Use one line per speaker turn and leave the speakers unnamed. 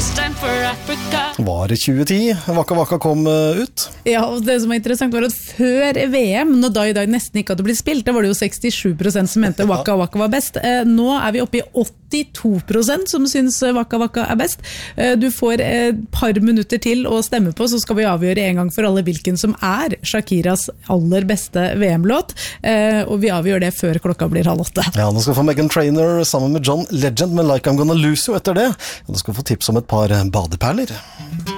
Var det 2010 Waka Waka kom ut?
Ja, og det som var interessant var at før VM, når Die Die nesten ikke hadde blitt spilt, da var det jo 67% som mente Waka Waka var best. Nå er vi oppe i 82% som synes Waka Waka er best. Du får et par minutter til å stemme på, så skal vi avgjøre en gang for alle hvilken som er Shakiras aller beste VM-låt, og vi avgjør det før klokka blir 7:30.
Ja, nå skal vi få Meghan Trainor sammen med John Legend med Like I'm Gonna Lose You etter det. Og nå skal vi få tips om et par badeperler.